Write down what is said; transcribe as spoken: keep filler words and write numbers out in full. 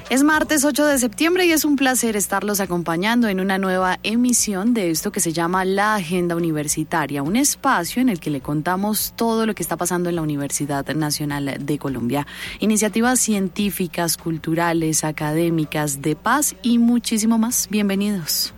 Es martes ocho de septiembre y es un placer estarlos acompañando en una nueva emisión de esto que se llama La Agenda Universitaria, un espacio en el que le contamos todo lo que está pasando en la Universidad Nacional de Colombia. Iniciativas científicas, culturales, académicas, de paz y muchísimo más. Bienvenidos.